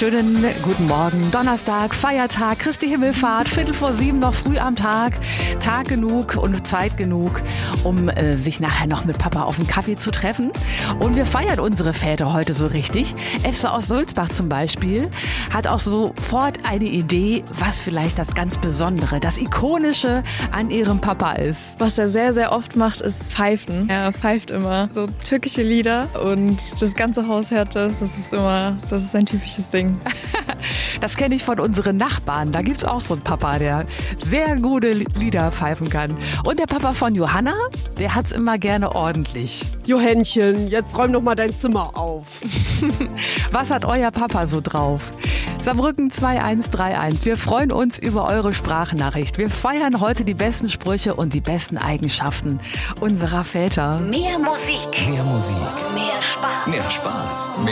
Schönen guten Morgen. Donnerstag, Feiertag, Christi Himmelfahrt, 6:45 noch früh am Tag. Tag genug und Zeit genug, um sich nachher noch mit Papa auf einen Kaffee zu treffen. Und wir feiern unsere Väter heute so richtig. Efse aus Sulzbach zum Beispiel hat auch sofort eine Idee, was vielleicht das ganz Besondere, das Ikonische an ihrem Papa ist. Was er sehr, sehr oft macht, ist Pfeifen. Er pfeift immer so türkische Lieder und das ganze Haus hört das. Das ist ein typisches Ding. Das kenne ich von unseren Nachbarn. Da gibt's auch so einen Papa, der sehr gute Lieder pfeifen kann. Und der Papa von Johanna, der hat's immer gerne ordentlich. Johannchen, jetzt räum doch mal dein Zimmer auf. Was hat euer Papa so drauf? Saarbrücken 2131. Wir freuen uns über eure Sprachnachricht. Wir feiern heute die besten Sprüche und die besten Eigenschaften unserer Väter. Mehr Musik. Mehr Musik. Mehr Spaß. Mehr Spaß.